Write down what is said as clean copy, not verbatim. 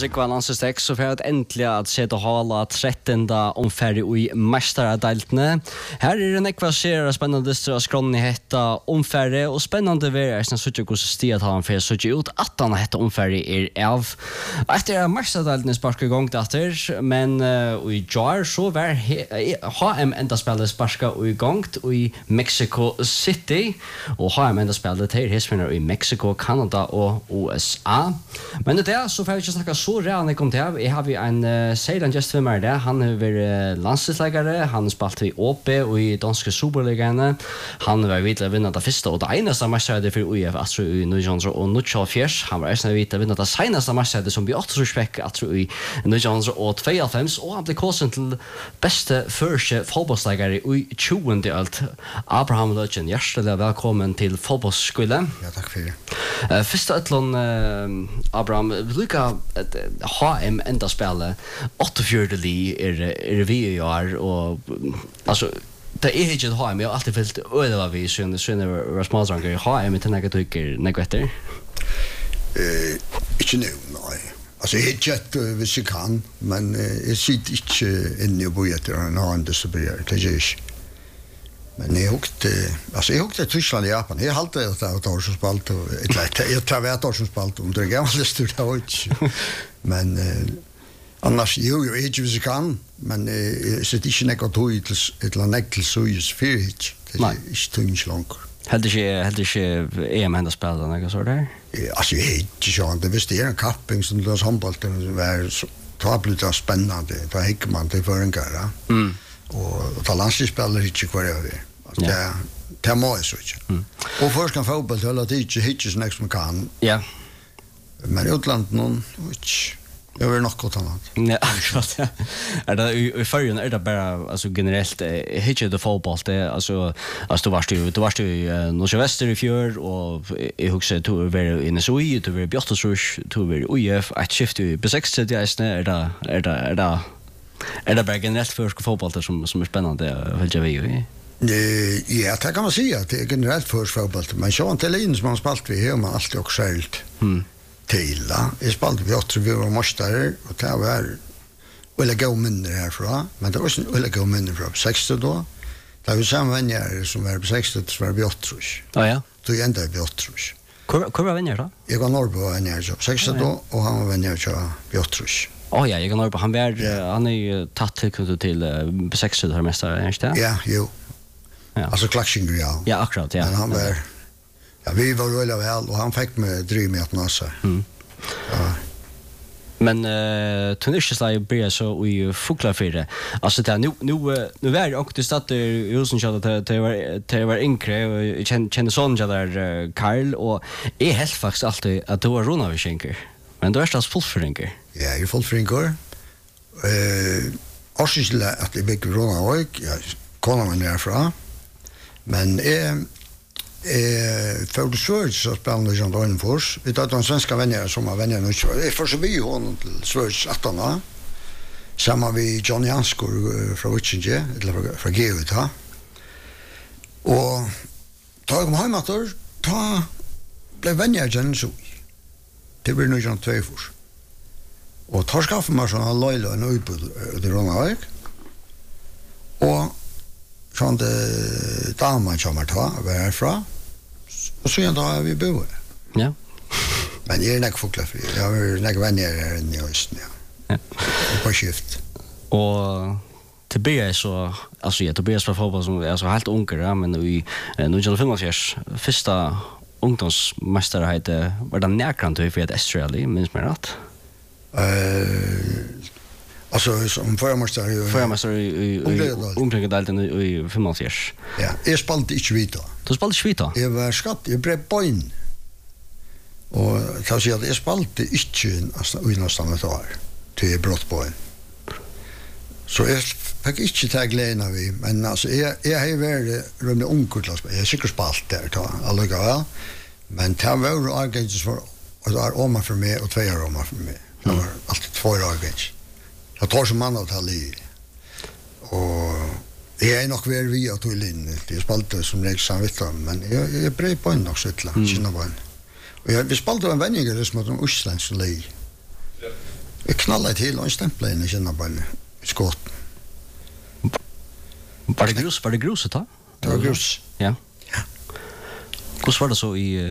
Rikva Landsestek, så får jeg endelig at sette hala 13. omferdig i mestaradaltene. Her det nekva ser spennende å skråne hetta omferdig, og spennende er sånn at hvordan stiet han for så ikke ut at han hetta omferdig av. Etter mestaradaltene sparket i gang etter, men i jar så var HM enda spillet sparket i gang i Mexico City, og HM enda spillet til hisfinner i Mexico, Canada og USA. Men det så får jeg ikke snakke så redan jeg kom til. Jeg har en seilan just for meg der. Han har vært landslagslegare, han har spalt i OP og i danske superligane. Han var videre vinnet det første og det eneste matchredet for UF atro i 1994. Han var eneste videre vinnet det seneste matchredet som vi også spekk atro i 1992, og han ble kåsen til beste første fotballslegare i 20. alt. Abraham Lødjen, hjertelig velkommen til fotballskole. Ja, takk for det. Første utlån, Abraham, lukka HM enda spela 48 li vi i år, og altså det ikke et HM, jeg har alltid følt øyla vi siden var smaldranger. HM til nekka tykker nekvetter? Ikke nå, nei. Altså jeg har ikke hvis jeg kan, men jeg sitter ikke inne og bor etter en annen distribuer, det gjør ikke. Men jag åkte till Tyskland och Japan. Jag halte det att år som spalt och jag tar vet år som spalt om det gamla stort ut. Men annars jag är inte så kan, men så det är inte något till ett nekkel så just för det. Det är inte tungt långt. Helt inte EM ända spelade några så där. Alltså jag är inte så det visst det är en kapping som det handbollen var så tabligt spännande. Då gick man till förenkara. Och ta landslagsspelare inte kvar över. Det må jag så inte. Och först kan fotboll hålla det inte hittills nästa som kan. Ja. Men i utlandet någon jag vill nog gott annat. Ja, akkurat. Är det i förrjun är det bara alltså generellt hittills det fotboll det alltså du varst ju Norrväster i fjör och jag huxar du var i NSOI, du var i Björtosrush, du var i UF, ett skift i B6 det är det bara generellt för fotboll som är spännande att följa vi? Ja, det kan man säga att det är generellt för fotboll. Men så inte lin som man spalt vi har man alltid också särskilt till. Jag spalt vi åter vi var mästare och det var eller gå mindre härifrån. Men det var också eller gå mindre från 60 då. Det var samma vänner som var på 60 så var vi åter. Ja, ja. Då ända vi åter. Hur var vänner då? Jag var norrbo vänner så 60 då och han var vänner så vi åter. Ja, jag kan nog på han är ju tatt till B6 här mästare, är det? Ja, jo. Ja. Alltså Klaxinger ja. Ja, akkurat, ja. Men han var vi var väl väl och han fick med driv med att nasa. Ja. Men tunnisslag blir så i fukla för det. Alltså det nu är jag också statt i Rosenskjöld att det var inkre och jag kände sån där Karl och är helt faktiskt alltid att det var Ronavischenker. Men då är det fullföringar. Ja, jag är fullföringar. Årsysla att det bygger Ronavik, jag kollar mig nerifrån. Men för det Sveriges så spelar jag inte Önfors. Vi tar de svenska vänner som har vänner nu. Jag får så vi honom till Sveriges 18. Samma vi Johnny Anskor från Witchinge, eller från Geota. Och tar jag hem att ta blev vänner igen så. Det blir nu 2 år. Och tar skaffa mig såna löjla och ut på det Ronavik. Och från det damen kommer ta varifrån. Och så ändå vi bor. Ja. Men jag är inte fukla för. Jag har inte vänner här inne i Östen. Ja. På skift. Och Tobias så alltså Tobias var fotboll som är så helt ung men i 1995 första ungdomsmästare var det närkant för ett Australien minns man rätt. Alltså som förmästare i ungdomsdelen i 95. Ja, jag spelade inte vita. Du spelade vita? Jag var skatt, jag blev boin. Och kan säga att jag spelade inte alltså i nästan ett år till brottboin. Så jag fick inte ta glädje av det, men alltså jag har varit runt ungkullas. Jag har säkert spalt där då allihopa. Men det var agents för att det är om för mig och 2 år om för mig. Det var alltid 2 år agents. Jag tar som man att ha li. Och jag är nog väl via till in. Det spaltar som jag samvittar, men jag brer på en också ett land, kina på en. Och vi spaltar en vänner som att de usländska li. Jag knallade till och stämplade in i känna på en skott. Var det grus då? Det var grus. Ja. Hur var det så i